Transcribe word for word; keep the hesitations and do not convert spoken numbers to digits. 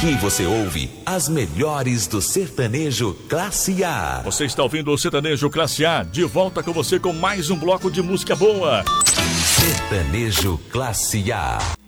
Aqui você ouve as melhores do sertanejo Classe A. Você está ouvindo o Sertanejo Classe A, de volta com você com mais um bloco de música boa. Sertanejo Classe A.